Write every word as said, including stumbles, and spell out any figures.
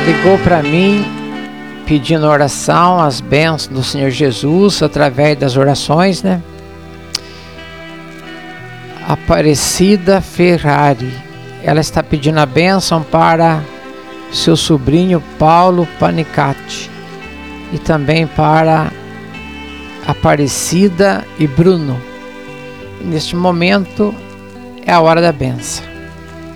ligou para mim pedindo oração, as bênçãos do Senhor Jesus através das orações, né? Aparecida Ferrari, ela está pedindo a bênção para seu sobrinho Paulo Panicati e também para Aparecida e Bruno. Neste momento é a hora da bênção.